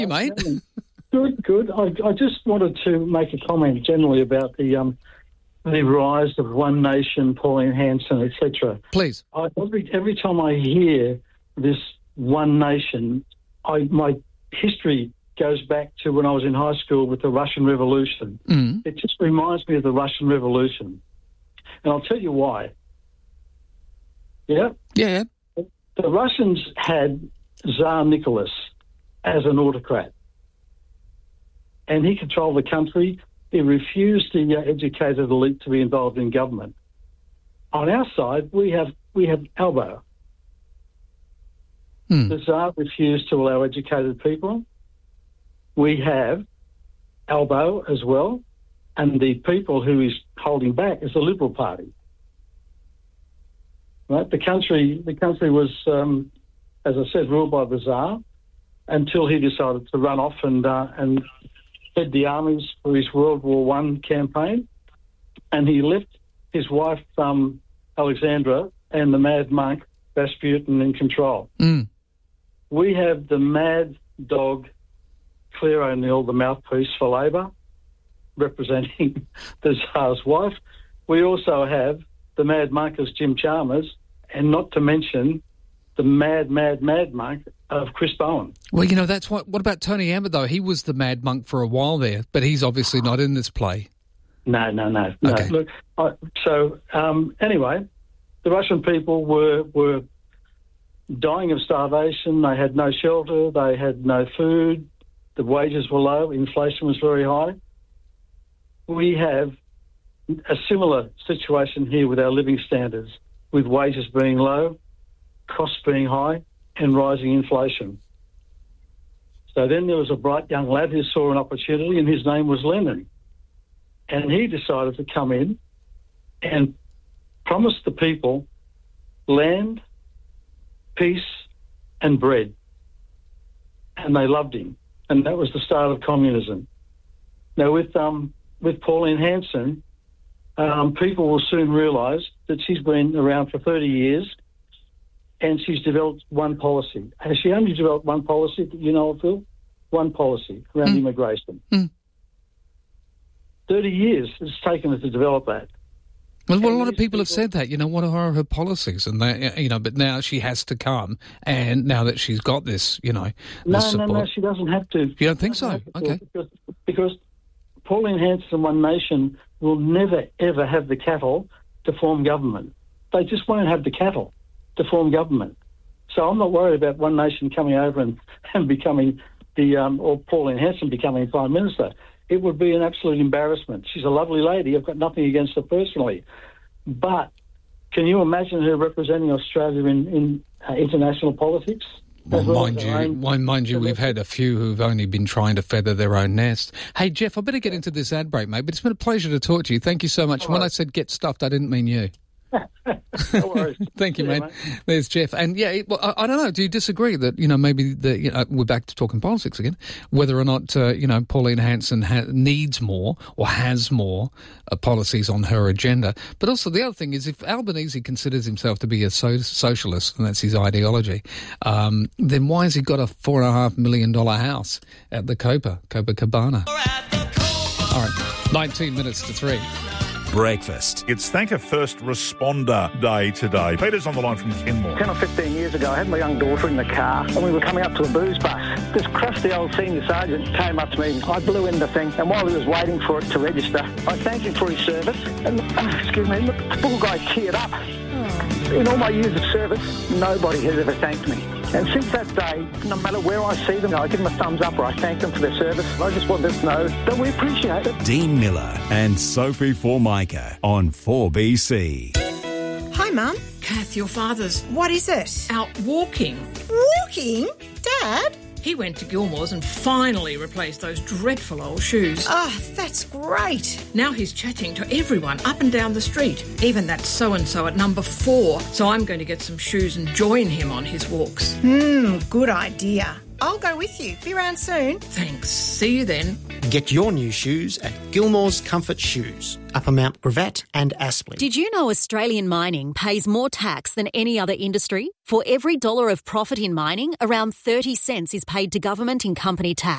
you, mate. Good. I just wanted to make a comment generally about the rise of One Nation, Pauline Hanson, etc. Please. Every time I hear this One Nation, my history goes back to when I was in high school with the Russian Revolution. Mm. It just reminds me of the Russian Revolution. And I'll tell you why. Yeah? Yeah. The Russians had Tsar Nicholas as an autocrat. And he controlled the country. He refused the educated elite to be involved in government. On our side, we have Albo. The Tsar refused to allow educated people. We have Albo as well, and the people who is holding back is the Liberal Party. Right? The country was, as I said, ruled by the Tsar until he decided to run off and head the armies for his World War I campaign, and he left his wife Alexandra and the mad monk Rasputin in control. Mm. We have the mad dog Claire O'Neill, the mouthpiece for Labor, representing the Tsar's wife. We also have the mad monk as Jim Chalmers, and not to mention the mad monk of Chris Bowen. Well, that's what about Tony Abbott, though? He was the mad monk for a while there, but he's obviously not in this play. No. Okay. Look, anyway, the Russian people were dying of starvation. They had no shelter. They had no food. The wages were low. Inflation was very high. We have a similar situation here with our living standards, with wages being low, costs being high, and rising inflation. So then there was a bright young lad who saw an opportunity, and his name was Lenin. And he decided to come in and promise the people land, peace, and bread. And they loved him. And that was the start of communism. Now, with Pauline Hanson, people will soon realise that she's been around for 30 years and she's developed one policy. Has she only developed one policy that you know of, Phil? One policy around immigration. 30 years it's taken her to develop that. Well, a lot of people have said that, what are her policies? And but now she has to come, and now that she's got this, support. No, she doesn't have to. You don't think so? Okay. Because Pauline Hanson, One Nation, will never, ever have the cattle to form government. They just won't have the cattle to form government. So I'm not worried about One Nation coming over and becoming or Pauline Hanson becoming Prime Minister. It would be an absolute embarrassment. She's a lovely lady. I've got nothing against her personally. But can you imagine her representing Australia in international politics? Well, mind you, we've had a few who've only been trying to feather their own nest. Hey, Jeff, I better get into this ad break, mate, but it's been a pleasure to talk to you. Thank you so much. When I said get stuffed, I didn't mean you. No worries. Thank you, mate. There's Jeff. And I don't know. Do you disagree that maybe we're back to talking politics again? Whether or not Pauline Hanson needs more or has more policies on her agenda. But also the other thing is, if Albanese considers himself to be a socialist and that's his ideology, then why has he got a $4.5 million house at the Copacabana? All right, 19 minutes to 3. Breakfast. It's Thank a First Responder Day today. Peter's on the line from Kenmore. 10 or 15 years ago, I had my young daughter in the car and we were coming up to a booze bus. This crusty old senior sergeant came up to me. I blew in the thing, and while he was waiting for it to register, I thanked him for his service. And, the poor guy teared up. In all my years of service, nobody has ever thanked me. And since that day, no matter where I see them, I give them a thumbs up or I thank them for their service. I just want them to know that we appreciate it. Dean Miller and Sophie Formica on 4BC. Hi, Mum. Kath, your father's What is it? out walking. Walking? Dad? He went to Gilmore's and finally replaced those dreadful old shoes. Oh, that's great. Now he's chatting to everyone up and down the street, even that so-and-so at number 4. So I'm going to get some shoes and join him on his walks. Good idea. I'll go with you. Be around soon. Thanks. See you then. Get your new shoes at Gilmore's Comfort Shoes, Upper Mount Gravatt and Aspley. Did you know Australian mining pays more tax than any other industry? For every $1 of profit in mining, around 30 cents is paid to government in company tax.